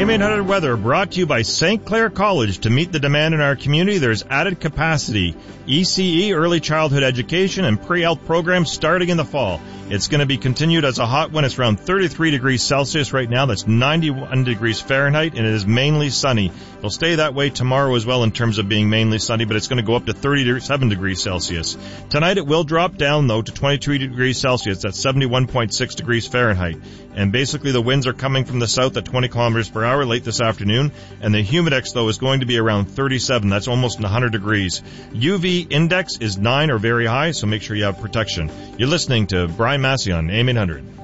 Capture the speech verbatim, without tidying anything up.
A M eight hundred Weather brought to you by Saint Clair College. To meet the demand in our community, there's added capacity. E C E, early childhood education, and pre-health programs starting in the fall. It's going to be continued as a hot one. It's around thirty-three degrees Celsius right now. That's ninety-one degrees Fahrenheit, and it is mainly sunny. It'll stay that way tomorrow as well in terms of being mainly sunny, but it's going to go up to thirty-seven degrees Celsius. Tonight it will drop down, though, to twenty-two degrees Celsius. That's seventy-one point six degrees Fahrenheit. And basically the winds are coming from the south at twenty kilometers per hour late this afternoon, and the humidex, though, is going to be around thirty-seven. That's almost one hundred degrees. U V index is nine or very high, so make sure you have protection. You're listening to Brian Massey on A M eight hundred.